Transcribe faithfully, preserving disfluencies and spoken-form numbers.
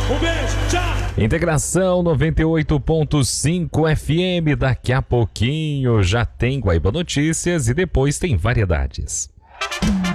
Um beijo, tchau. Integração noventa e oito ponto cinco F M. Daqui a pouquinho já tem Guaíba Notícias e depois tem Variedades.